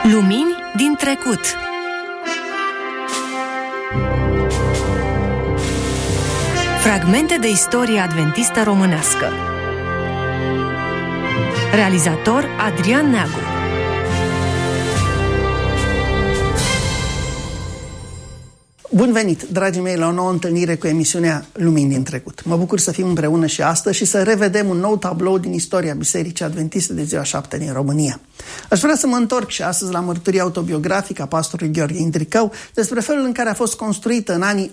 Lumini din trecut. Fragmente de istorie adventistă românească. Realizator Adrian Neagu. Bun venit, dragii mei, la o nouă întâlnire cu emisiunea Lumini din trecut. Mă bucur să fim împreună și astăzi și să revedem un nou tablou din istoria Bisericii Adventiste de Ziua 7 din România. Aș vrea să mă întorc și astăzi la mărturia autobiografică a pastorului Gheorghe Indricău despre felul în care a fost construită în anii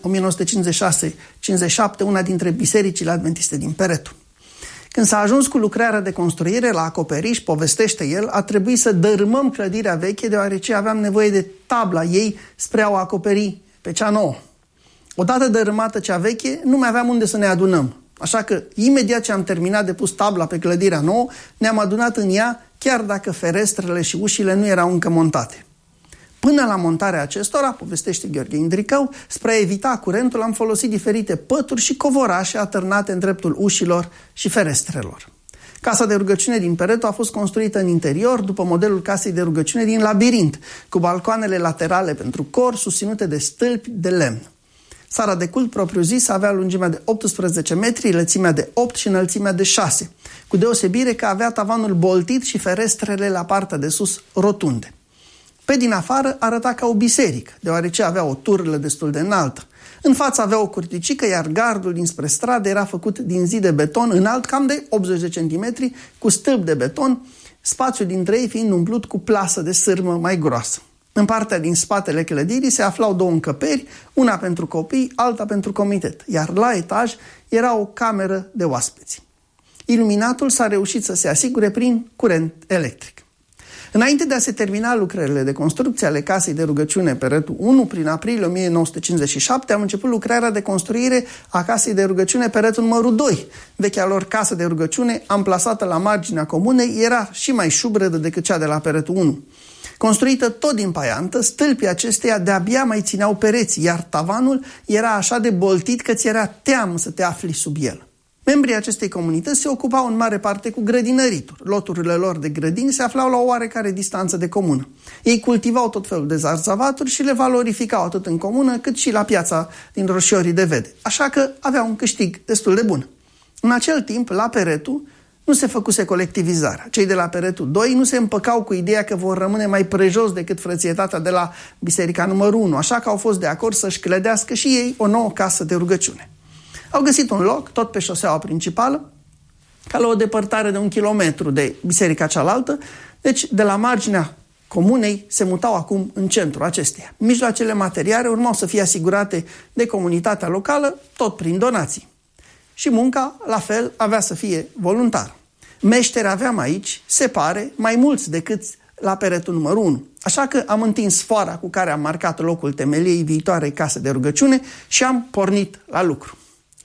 1956-57 una dintre bisericile adventiste din Peretu. Când s-a ajuns cu lucrarea de construire la acoperiș, povestește el, a trebuit să dărâmăm clădirea veche deoarece aveam nevoie de tabla ei spre a o acoperi pe cea nouă. Odată dărâmată cea veche, nu mai aveam unde să ne adunăm. Așa că, imediat ce am terminat de pus tabla pe clădirea nouă, ne-am adunat în ea, chiar dacă ferestrele și ușile nu erau încă montate. Până la montarea acestora, povestește Gheorghe Indricău, spre a evita curentul, am folosit diferite pături și covorașe atârnate în dreptul ușilor și ferestrelor. Casa de rugăciune din Peretu a fost construită în interior după modelul casei de rugăciune din Labirint, cu balcoanele laterale pentru cor susținute de stâlpi de lemn. Sala de cult propriu-zis avea lungimea de 18 metri, lățimea de 8 și înălțimea de 6, cu deosebire că avea tavanul boltit și ferestrele la partea de sus rotunde. Pe din afară arăta ca o biserică, deoarece avea o turlă destul de înaltă. În față avea o curticică, iar gardul dinspre stradă era făcut din zi de beton înalt, cam de 80 de centimetri, cu stâlp de beton, spațiul dintre ei fiind umplut cu plasă de sârmă mai groasă. În partea din spatele clădirii se aflau două încăperi, una pentru copii, alta pentru comitet, iar la etaj era o cameră de oaspeți. Iluminatul s-a reușit să se asigure prin curent electric. Înainte de a se termina lucrările de construcție ale casei de rugăciune Peretu 1, prin aprilie 1957, am început lucrarea de construire a casei de rugăciune Peretu numărul 2. Vechea lor casă de rugăciune, amplasată la marginea comunei, era și mai șubredă decât cea de la Peretu 1. Construită tot din paiantă, stâlpii acesteia de-abia mai țineau pereții, iar tavanul era așa de boltit că ți era teamă să te afli sub el. Membrii acestei comunități se ocupau în mare parte cu grădinăritul. Loturile lor de grădini se aflau la o oarecare distanță de comună. Ei cultivau tot felul de zarzavaturi și le valorificau atât în comună cât și la piața din Roșiorii de Vede. Așa că aveau un câștig destul de bun. În acel timp, la Peretu, nu se făcuse colectivizarea. Cei de la Peretu 2 nu se împăcau cu ideea că vor rămâne mai prejos decât frățietatea de la Biserica numărul 1, așa că au fost de acord să-și clădească și ei o nouă casă de rugăciune. Au găsit un loc, tot pe șoseaua principală, ca la o depărtare de 1 kilometru de biserica cealaltă, deci de la marginea comunei se mutau acum în centru acesteia. Mijloacele materiale urmau să fie asigurate de comunitatea locală, tot prin donații. Și munca, la fel, avea să fie voluntară. Meșteri aveam aici, se pare, mai mulți decât la Peretu numărul 1. Așa că am întins foara cu care am marcat locul temeliei viitoarei case de rugăciune și am pornit la lucru.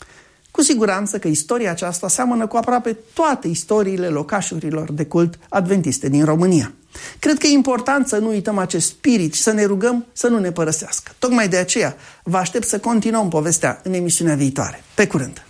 Cu siguranță că istoria aceasta seamănă cu aproape toate istoriile locașurilor de cult adventiste din România. Cred că e important să nu uităm acest spirit și să ne rugăm să nu ne părăsească. Tocmai de aceea vă aștept să continuăm povestea în emisiunea viitoare. Pe curând!